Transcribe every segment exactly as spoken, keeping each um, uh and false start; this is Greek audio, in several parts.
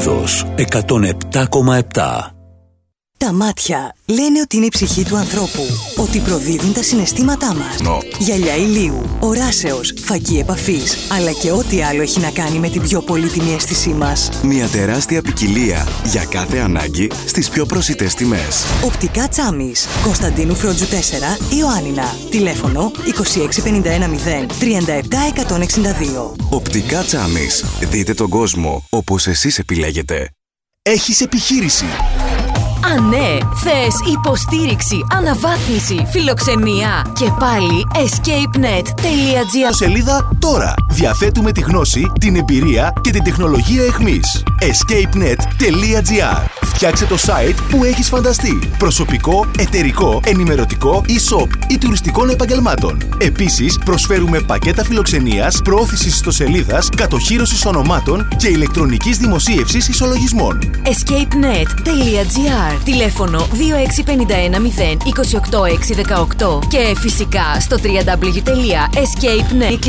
Πίνδος εκατόν επτά κόμμα επτά. Τα μάτια λένε ότι είναι η ψυχή του ανθρώπου, ότι προδίδουν τα συναισθήματά μας. No. Γυαλιά ηλίου, οράσεως, φακή επαφής, αλλά και ό,τι άλλο έχει να κάνει με την πιο πολύτιμη αίσθησή μας. Μια τεράστια ποικιλία για κάθε ανάγκη στις πιο προσιτές τιμές. Οπτικά Τσάμις, Κωνσταντίνου Φρόντζου τέσσερα, Ιωάννινα. Τηλέφωνο είκοσι έξι πενήντα ένα μηδέν τριάντα επτά εκατόν εξήντα δύο. Οπτικά Τσάμις. Δείτε τον κόσμο όπως εσείς επιλέγετε. Έχεις επιχείρηση. Α, ναι! Θες υποστήριξη, αναβάθμιση, φιλοξενία και πάλι escape net τελεία gr. Σελίδα τώρα. Διαθέτουμε τη γνώση, την εμπειρία και την τεχνολογία εχμής. escape net τελεία gr. Φτιάξε το site που έχεις φανταστεί. Προσωπικό, εταιρικό, ενημερωτικό, e-shop ή τουριστικών επαγγελμάτων. Επίσης, προσφέρουμε πακέτα φιλοξενίας, προώθησης ιστοσελίδας, κατοχύρωσης ονομάτων και ηλεκτρονικής δημοσίευσης ισολογισμών. escape net τελεία gr. Τηλέφωνο δύο έξι πέντε ένα μηδέν είκοσι οκτώ έξι δεκαοκτώ και φυσικά στο double-u double-u double-u τελεία escape net.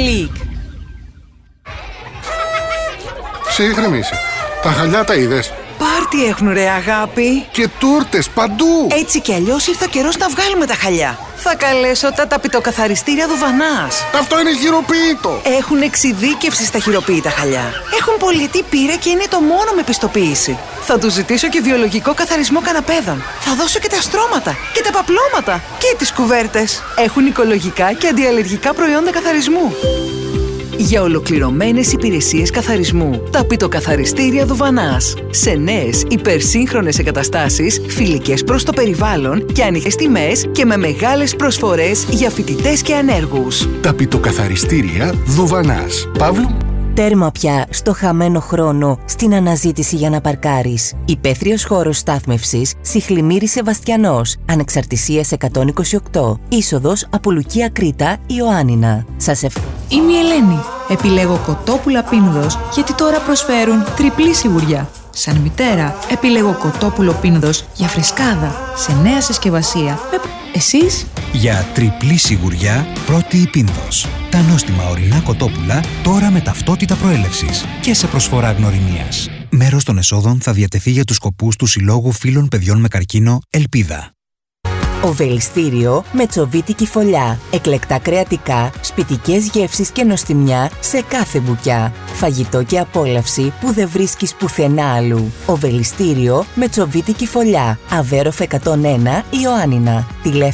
Ψύχρεμη είσαι. Τα χαλιά τα είδες? Πάρτι έχουν ρε αγάπη. Και τούρτες παντού. Έτσι κι αλλιώς ήρθε ο καιρός να βγάλουμε τα χαλιά. Θα καλέσω τα ταπητοκαθαριστήρια Δουβανάς. Αυτό είναι χειροποίητο. Έχουν εξειδίκευση στα χειροποίητα χαλιά. Έχουν πολιτή πείρα και είναι το μόνο με πιστοποίηση. Θα τους ζητήσω και βιολογικό καθαρισμό καναπέδων. Θα δώσω και τα στρώματα και τα παπλώματα και τις κουβέρτες. Έχουν οικολογικά και αντιαλλεργικά προϊόντα καθαρισμού. Για ολοκληρωμένες υπηρεσίες καθαρισμού, ταπητοκαθαριστήρια Δουβανάς. Σε νέες υπερσύγχρονες εγκαταστάσεις, φιλικές προς το περιβάλλον και ανοιχτές τιμές και με μεγάλες προσφορές για φοιτητές και ανέργους. Ταπητοκαθαριστήρια Δουβανάς. Παύλου. Τέρμα πια στο χαμένο χρόνο στην αναζήτηση για να παρκάρεις. Υπαίθριος χώρος στάθμευσης Σιχλημύρη Σεβαστιανός, Ανεξαρτησίας εκατόν είκοσι οκτώ, είσοδος από Λουκία Κρήτα, Ιωάννινα. Σας ευχαριστώ. Είμαι η Ελένη. Επιλέγω κοτόπουλα Πίνδος γιατί τώρα προσφέρουν τριπλή σιγουριά. Σαν μητέρα, επιλέγω κοτόπουλο Πίνδος για φρεσκάδα σε νέα συσκευασία. Εσείς? Για τριπλή σιγουριά, πρώτη η Πίνδος. Τα νόστιμα ορεινά κοτόπουλα τώρα με ταυτότητα προέλευσης και σε προσφορά γνωριμίας. Μέρος των εσόδων θα διατεθεί για τους σκοπούς του Συλλόγου Φίλων Παιδιών με Καρκίνο Ελπίδα. Οβελιστήριο με τσοβίτικη φωλιά. Εκλεκτά κρεατικά, σπιτικές γεύσεις και νοστιμιά σε κάθε μπουκιά. Φαγητό και απόλαυση που δεν βρίσκεις πουθενά αλλού. Οβελιστήριο με τσοβίτικη φωλιά. Αβέροφ εκατόν ένα, Ιωάννινα. Τηλέφωνο